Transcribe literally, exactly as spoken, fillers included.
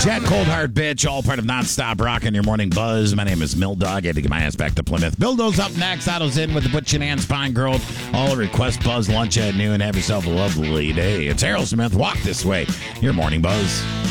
Jet, Cold Hard Bitch, all part of Nonstop Rockin' Your Morning Buzz. My name is Mill Dog. I had to get my ass back to Plymouth. Bildo's up next. Otto's in with the Butch and Ann Spine Girl. All request Buzz lunch at noon. Have yourself a lovely day. It's Aerosmith. Walk This Way. Your Morning Buzz.